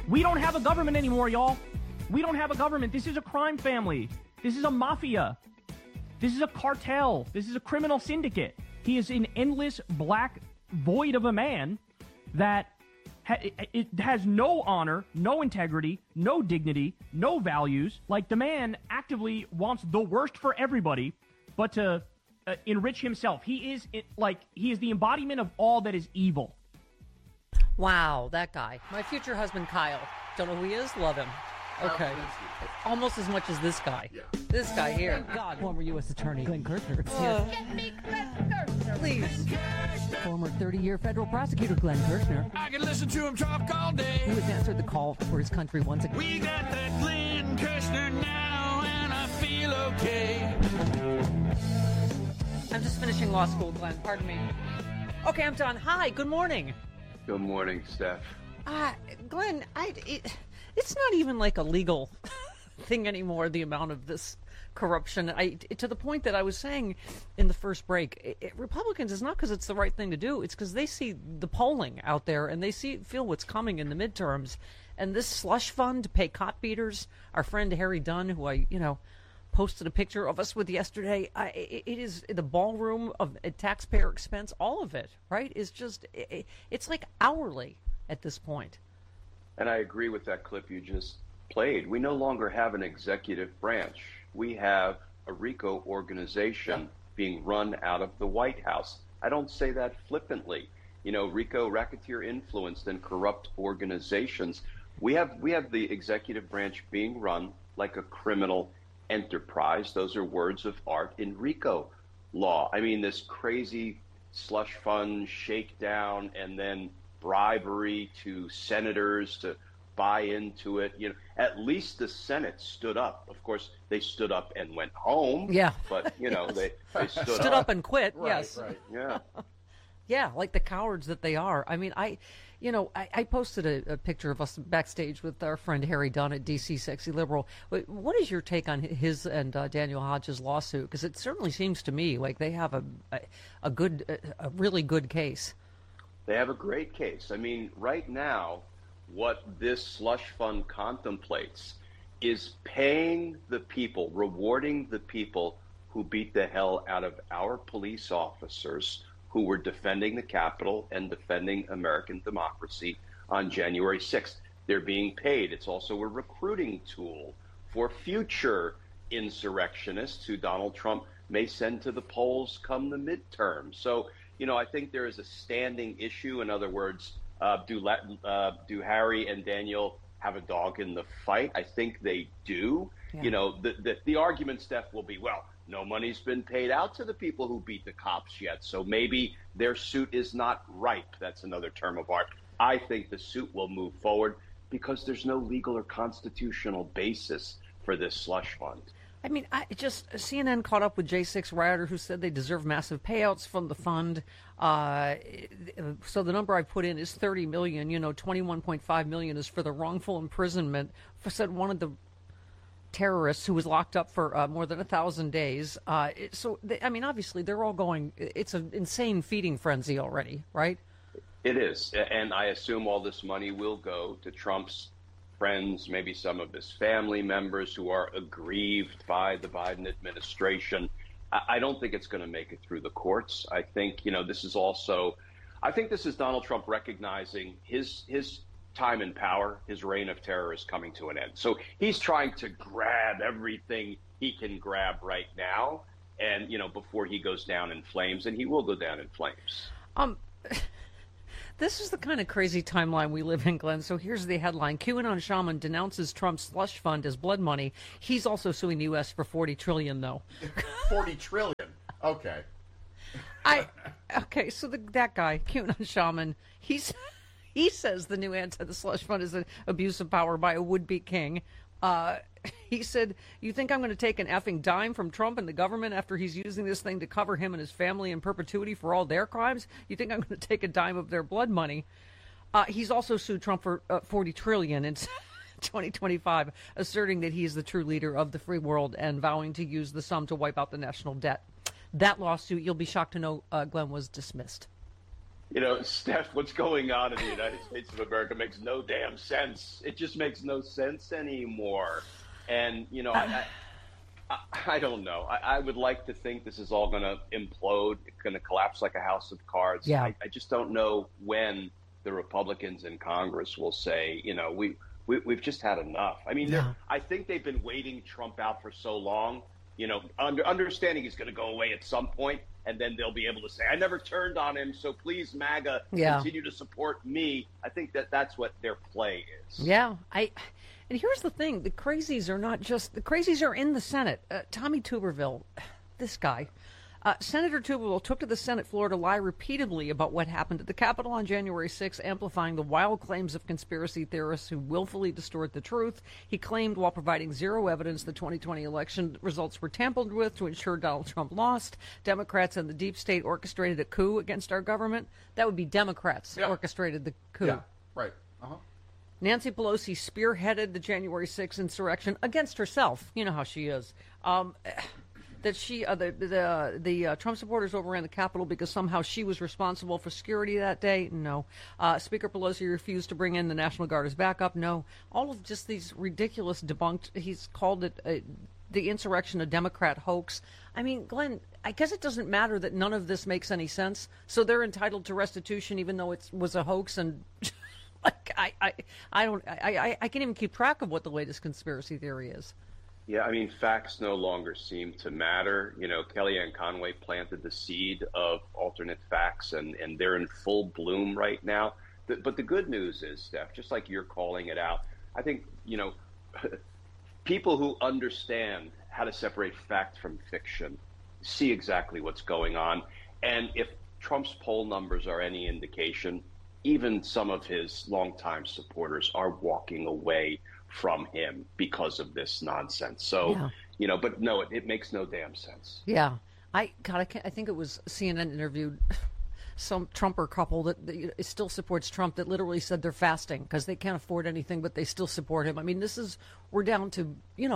We don't have a government anymore, y'all. We don't have a government. This is a crime family. This is a mafia. This is a cartel. This is a criminal syndicate. He is an endless black void of a man that it has no honor, no integrity, no dignity, no values. Like, the man actively wants the worst for everybody, but to enrich himself. He is the embodiment of all that is evil. Wow, that guy. My future husband, Kyle. Don't know who he is? Love him. Okay. Almost as much as this guy. Yeah. This guy here. Thank God. Former U.S. Attorney Glenn Kirshner. Get me Glenn Kirshner. Please. Former 30-year federal prosecutor Glenn Kirshner. I can listen to him talk all day. Who has answered the call for his country once again. We got that Glenn Kirshner now, and I feel okay. I'm just finishing law school, Glenn. Pardon me. Okay, I'm done. Hi, good morning. Good morning, Steph. Glenn, it's not even like a legal thing anymore, the amount of this corruption. To the point that I was saying in the first break, Republicans, it's not because it's the right thing to do. It's because they see the polling out there and they feel what's coming in the midterms. And this slush fund to pay cop beaters, our friend Harry Dunn, who I posted a picture of us with yesterday, it is the ballroom of taxpayer expense. All of it, right, is just, it's like hourly at this point. And I agree with that clip you just played. We no longer have an executive branch. We have a RICO organization being run out of the White House. I don't say that flippantly. RICO, racketeer influenced and corrupt organizations. We have the executive branch being run like a criminal enterprise. Those are words of art in RICO law. I mean, this crazy slush fund shakedown and then bribery to senators to buy into it. At least the Senate stood up. Of course, they stood up and went home. Yeah. But, they stood up and quit. Right, yes. Right. Yeah. Yeah, like the cowards that they are. I mean, I posted a picture of us backstage with our friend Harry Dunn at DC Sexy Liberal. What is your take on his and Daniel Hodges' lawsuit? Because it certainly seems to me like they have a really good case. They have a great case. I mean, right now, what this slush fund contemplates is paying the people, rewarding the people who beat the hell out of our police officers who were defending the Capitol and defending American democracy on January 6th. They're being paid. It's also a recruiting tool for future insurrectionists who Donald Trump may send to the polls come the midterm. So, I think there is a standing issue. In other words, do Harry and Daniel have a dog in the fight? I think they do. Yeah. The argument, Steph, will be, well, no money's been paid out to the people who beat the cops yet, so maybe their suit is not ripe. That's another term of art. I think the suit will move forward because there's no legal or constitutional basis for this slush fund. I mean, CNN caught up with J6 Rioter, who said they deserve massive payouts from the fund. So the number I put in is $30 million. $21.5 million is for the wrongful imprisonment. Said one of the terrorists who was locked up for more than 1,000 days. Obviously, they're all going. It's an insane feeding frenzy already, right? It is, and I assume all this money will go to Trump's friends, maybe some of his family members who are aggrieved by the Biden administration. I don't think it's going to make it through the courts. I think, this is Donald Trump recognizing his time in power, his reign of terror is coming to an end. So he's trying to grab everything he can grab right now and, before he goes down in flames, and he will go down in flames. This is the kind of crazy timeline we live in, Glenn. So here's the headline. QAnon shaman denounces Trump's slush fund as blood money. He's also suing the U.S. for $40 trillion, though. $40 trillion. Okay. So that guy, QAnon shaman, he says the new answer to the slush fund is an abuse of power by a would-be king. He said, you think I'm going to take an effing dime from Trump and the government after he's using this thing to cover him and his family in perpetuity for all their crimes? You think I'm going to take a dime of their blood money? He's also sued Trump for $40 trillion in 2025, asserting that he is the true leader of the free world and vowing to use the sum to wipe out the national debt. That lawsuit, you'll be shocked to know, Glenn, was dismissed. Steph, what's going on in the United States of America makes no damn sense. It just makes no sense anymore. And, I don't know. I would like to think this is all going to implode. It's going to collapse like a house of cards. Yeah. I just don't know when the Republicans in Congress will say, we've just had enough. I mean, I think they've been waiting Trump out for so long, understanding he's going to go away at some point, and then they'll be able to say, I never turned on him, so please, MAGA, continue to support me. I think that's what their play is. Yeah, and here's the thing. The crazies are in the Senate. Tommy Tuberville, this guy, Senator Tuberville took to the Senate floor to lie repeatedly about what happened at the Capitol on January 6, amplifying the wild claims of conspiracy theorists who willfully distort the truth. He claimed, while providing zero evidence, the 2020 election results were tampered with to ensure Donald Trump lost. Democrats and the deep state orchestrated a coup against our government. That would be Democrats orchestrated the coup. Yeah, right. Nancy Pelosi spearheaded the January 6th insurrection against herself. You know how she is. That the Trump supporters overran the Capitol because somehow she was responsible for security that day? No. Speaker Pelosi refused to bring in the National Guard as backup? No. All of just these ridiculous debunked. He's called it the insurrection a Democrat hoax. I mean, Glenn, I guess it doesn't matter that none of this makes any sense. So they're entitled to restitution even though it was a hoax and. I can't even keep track of what the latest conspiracy theory is. Yeah, I mean, facts no longer seem to matter. Kellyanne Conway planted the seed of alternate facts, and they're in full bloom right now. But the good news is, Steph, just like you're calling it out, I think, people who understand how to separate fact from fiction see exactly what's going on. And if Trump's poll numbers are any indication, even some of his longtime supporters are walking away from him because of this nonsense. So, but no, it makes no damn sense. Yeah. I think it was CNN interviewed some Trumper couple that still supports Trump that literally said they're fasting because they can't afford anything, but they still support him. I mean, we're down to,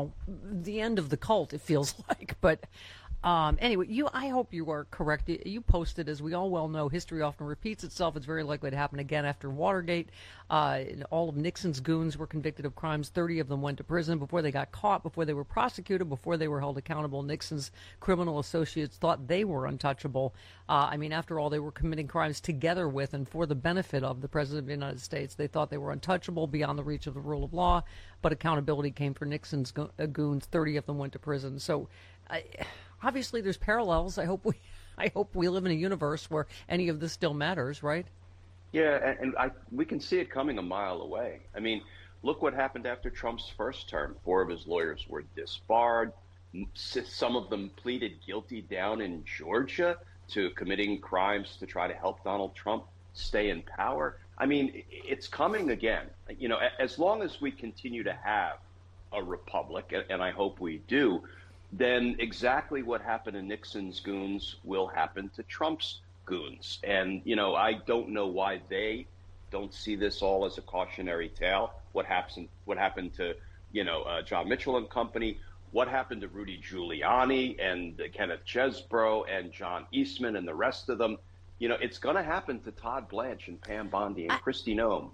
the end of the cult, it feels like. But anyway, I hope you are correct. You posted, as we all well know, history often repeats itself. It's very likely to happen again after Watergate. All of Nixon's goons were convicted of crimes. 30 of them went to prison before they got caught, before they were prosecuted, before they were held accountable. Nixon's criminal associates thought they were untouchable. After all, they were committing crimes together with and for the benefit of the President of the United States. They thought they were untouchable, beyond the reach of the rule of law, but accountability came for Nixon's goons. 30 of them went to prison. So obviously there's parallels. I hope we live in a universe where any of this still matters, right? Yeah, and we can see it coming a mile away. I mean, look what happened after Trump's first term. 4 of his lawyers were disbarred. Some of them pleaded guilty down in Georgia to committing crimes to try to help Donald Trump stay in power. I mean, it's coming again. As long as we continue to have a republic, and I hope we do, then exactly what happened to Nixon's goons will happen to Trump's goons. And, I don't know why they don't see this all as a cautionary tale. What happened to, John Mitchell and company? What happened to Rudy Giuliani and Kenneth Chesbrough and John Eastman and the rest of them? It's going to happen to Todd Blanche and Pam Bondi and Kristi Noem.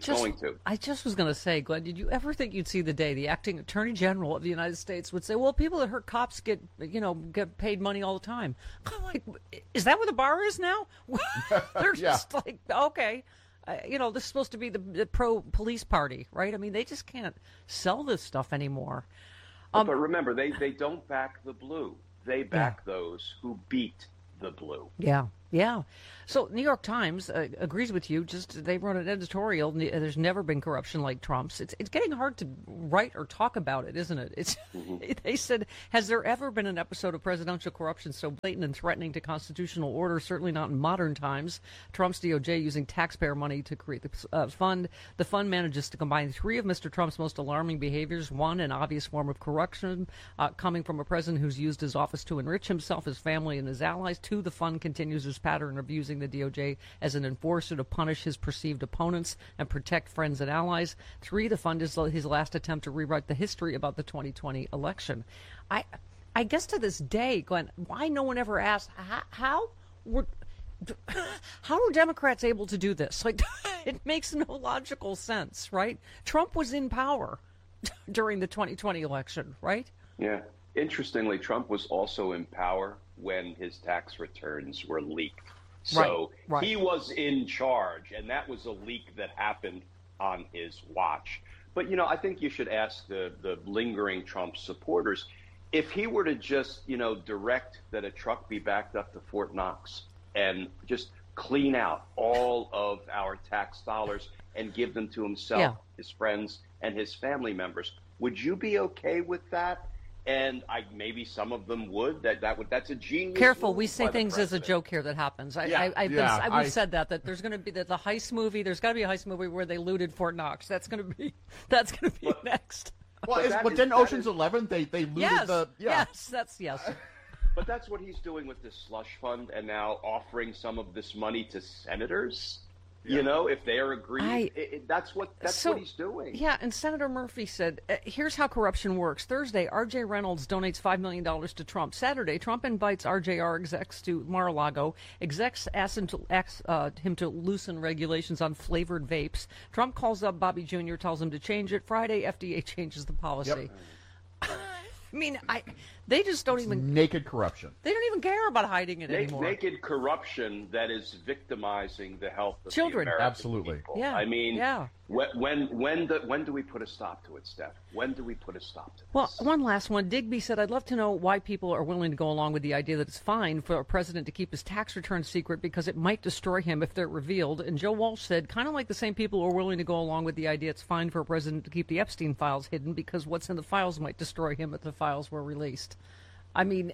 I just was going to say, Glenn, did you ever think you'd see the day the acting attorney general of the United States would say, well, people that hurt cops get paid money all the time? I'm like, is that where the bar is now? They're just like, okay, this is supposed to be the pro-police party, right? I mean, they just can't sell this stuff anymore. But remember, they don't back the blue. They back those who beat the blue. Yeah. Yeah. So New York Times agrees with you. They wrote an editorial. There's never been corruption like Trump's. It's getting hard to write or talk about it, isn't it? They said, has there ever been an episode of presidential corruption so blatant and threatening to constitutional order? Certainly not in modern times. Trump's DOJ using taxpayer money to create the fund. The fund manages to combine 3 of Mr. Trump's most alarming behaviors. 1, an obvious form of corruption coming from a president who's used his office to enrich himself, his family, and his allies. 2, the fund continues his pattern of using the DOJ as an enforcer to punish his perceived opponents and protect friends and allies. 3, the fund is his last attempt to rewrite the history about the 2020 election. I guess to this day, Glenn, why no one ever asked how How are Democrats able to do this? Like, it makes no logical sense, right? Trump was in power during the 2020 election, right? Yeah. Interestingly, Trump was also in power when his tax returns were leaked. So Right. he was in charge, and that was a leak that happened on his watch. But, I think you should ask the lingering Trump supporters, if he were to just, direct that a truck be backed up to Fort Knox and just clean out all of our tax dollars and give them to himself, his friends, and his family members, would you be okay with that? And maybe some of them would. That's a genius. Careful, move we say by the things as a president. joke here that happens. We've said that there's going to be the heist movie. There's got to be a heist movie where they looted Fort Knox. That's going to be next. Well, didn't Ocean's 11 they looted the Yes. But that's what he's doing with this slush fund, and now offering some of this money to senators. If they're agreed, that's what he's doing. Yeah, and Senator Murphy said, here's how corruption works. Thursday, R.J. Reynolds donates $5 million to Trump. Saturday, Trump invites RJR execs to Mar-a-Lago. Execs ask him to loosen regulations on flavored vapes. Trump calls up Bobby Jr., tells him to change it. Friday, FDA changes the policy. Yep. I mean, they just don't even... Naked corruption. They don't even care about hiding it anymore. Naked corruption that is victimizing the health of Children. the American Absolutely. people. Yeah. I mean, yeah. when do we put a stop to it, Steph? When do we put a stop to this? Well, one last one. Digby said, I'd love to know why people are willing to go along with the idea that it's fine for a president to keep his tax returns secret because it might destroy him if they're revealed. And Joe Walsh said, kind of like the same people who are willing to go along with the idea it's fine for a president to keep the Epstein files hidden because what's in the files might destroy him if the files were released. I mean,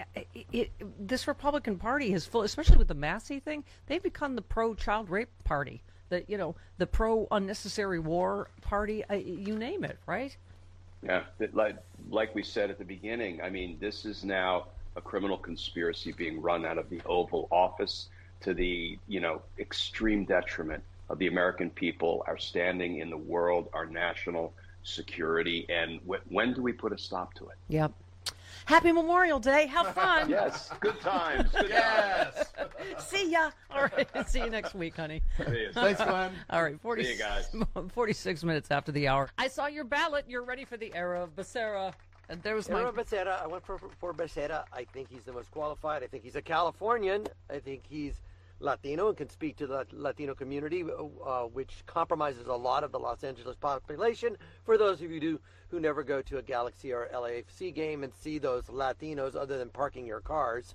this Republican Party is full, especially with the Massey thing, they've become the pro-child rape party, the pro-unnecessary war party, you name it, right? Yeah, like we said at the beginning, I mean, this is now a criminal conspiracy being run out of the Oval Office to the, extreme detriment of the American people, our standing in the world, our national security. And when do we put a stop to it? Yep. Happy Memorial Day. Have fun. Yes. Good times. Good times. See ya. All right. See you next week, honey. See you. Thanks, Glenn. All right. See you guys. 46 minutes after the hour. I saw your ballot. You're ready for the era of Becerra. And there was Era Becerra. I went for Becerra. I think he's the most qualified. I think he's a Californian. I think he's Latino and can speak to the Latino community, which compromises a lot of the Los Angeles population. For those of you who never go to a Galaxy or LAFC game and see those Latinos other than parking your cars,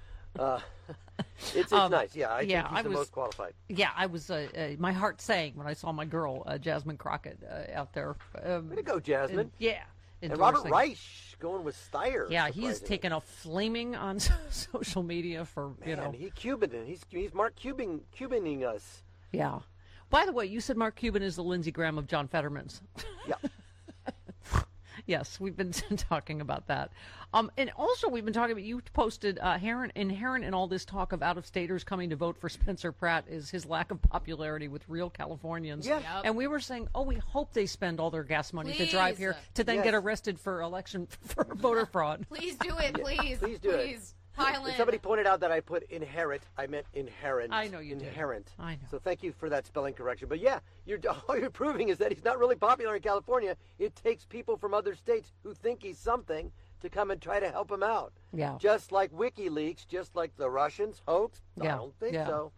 it's nice. Yeah, I think he's the most qualified. Yeah, I was. My heart sank when I saw my girl, Jasmine Crockett, out there. Way to go, Jasmine. And Robert endorsing. Reich going with Steyer. Yeah, he's taken a flaming on social media for, He's Cuban. He's Mark Cubaning us. Yeah. By the way, you said Mark Cuban is the Lindsey Graham of John Fetterman's. Yeah. Yes, we've been talking about that. And also we've been talking about, you posted inherent in all this talk of out-of-staters coming to vote for Spencer Pratt is his lack of popularity with real Californians. Yeah. Yep. And we were saying, we hope they spend all their gas money to drive here to then get arrested for voter fraud. Please do it, please. Please do it. Pile in. And somebody pointed out that I put inherit. I meant inherent. I know you did. Inherent. I know. So thank you for that spelling correction. But yeah, all you're proving is that he's not really popular in California. It takes people from other states who think he's something to come and try to help him out. Yeah. Just like WikiLeaks, just like the Russians hoax. Yeah. I don't think Yeah. so.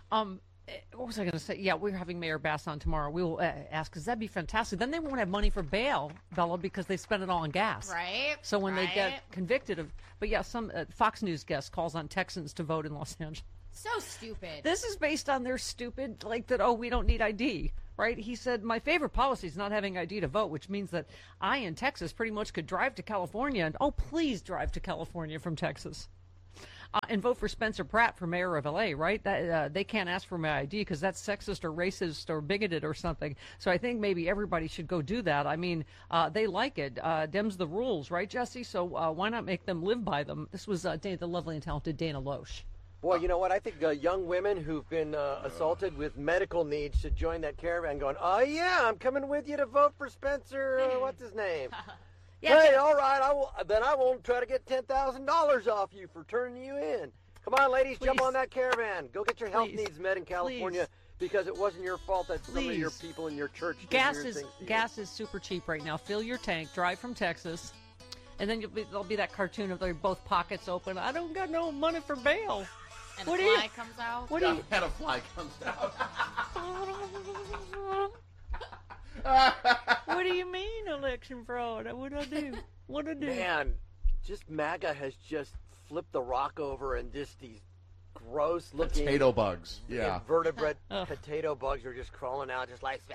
What was I going to say? Yeah, we're having Mayor Bass on tomorrow. We will ask, because that'd be fantastic. Then they won't have money for bail, Bella, because they spent it all on gas. Right. So when they get right. convicted of, but yeah, some Fox News guest calls on Texans to vote in Los Angeles. So stupid. This is based on their stupid, we don't need ID, right? He said, my favorite policy is not having ID to vote, which means that I in Texas pretty much could drive to California and, please drive to California from Texas. And vote for Spencer Pratt for mayor of L.A., right? That, they can't ask for my ID because that's sexist or racist or bigoted or something. So I think maybe everybody should go do that. I mean, they like it. Dem's the rules, right, Jesse? So why not make them live by them? This was the lovely and talented Dana Loesch. Boy, you know what? I think young women who've been assaulted with medical needs should join that caravan going, oh, yeah, I'm coming with you to vote for Spencer, what's his name? Yeah, hey, all right, I won't try to get $10,000 off you for turning you in. Come on, ladies, jump Please. on that caravan. Go get your health Please. needs met in California because it wasn't your fault that some of your Please. people in your church did Gas weird is things to you. gas is super cheap right now. Fill your tank, drive from Texas, and then there'll be that cartoon of both pockets open. I don't got no money for bail. And What a do you- fly comes out. What do you? And a fly comes out. What do you mean election fraud? What do I do? What do I do? Man, just MAGA has just flipped the rock over and just these gross looking Potato bugs. Yeah. invertebrate potato bugs are just crawling out just like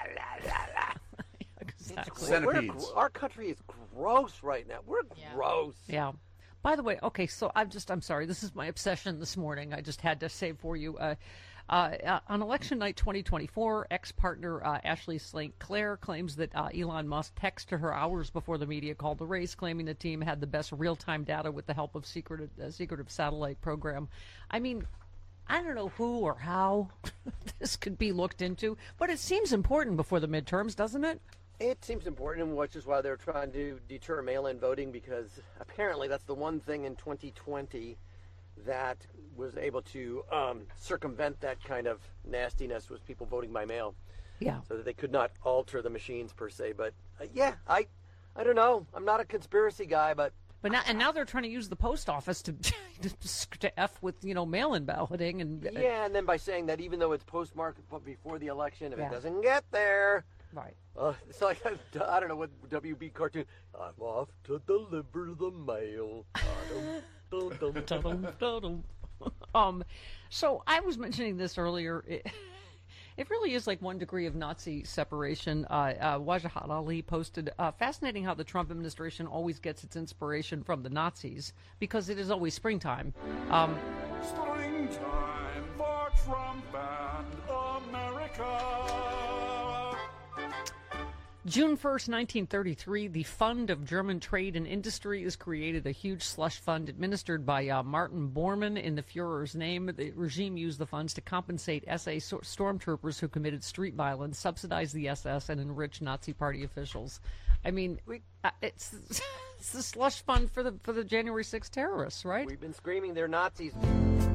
Exactly. Centipedes. Our country is gross right now. We're Yeah. gross. Yeah. By the way, okay, so I'm sorry. This is my obsession this morning. I just had to say for you. On election night 2024, ex-partner Ashley St. Clair claims that Elon Musk texted her hours before the media called the race, claiming the team had the best real-time data with the help of secretive satellite program. I mean, I don't know who or how this could be looked into, but it seems important before the midterms, doesn't it? It seems important, which is why they're trying to deter mail-in voting, because apparently that's the one thing in 2020 that was able to circumvent that kind of nastiness, was people voting by mail. Yeah. So that they could not alter the machines per se. But yeah, I don't know. I'm not a conspiracy guy, but Now they're trying to use the post office to f with mail-in balloting and yeah, and then by saying that even though it's postmarked before the election, if Yeah. it doesn't get there. right. It's like, I don't know what WB cartoon. I'm off to deliver the mail. So I was mentioning this earlier. It really is like 1 degree of Nazi separation. Wajahat Ali posted, fascinating how the Trump administration always gets its inspiration from the Nazis because it is always springtime. Springtime for Trump and America. June 1st, 1933, the Fund of German Trade and Industry is created, a huge slush fund administered by Martin Bormann in the Fuhrer's name. The regime used the funds to compensate SA stormtroopers who committed street violence, subsidize the SS, and enrich Nazi Party officials. I mean, it's the slush fund for the January 6th terrorists, right? We've been screaming they're Nazis.